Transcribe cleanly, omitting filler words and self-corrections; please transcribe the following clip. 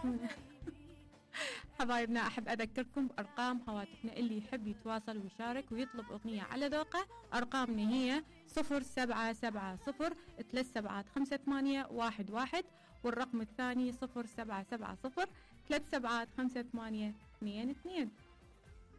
حبايبنا، أحب أذكركم بأرقام هواتفنا اللي يحب يتواصل ويشارك ويطلب أغنية على ذوقه. أرقامنا هي 0770-375811، والرقم الثاني 0770-375822.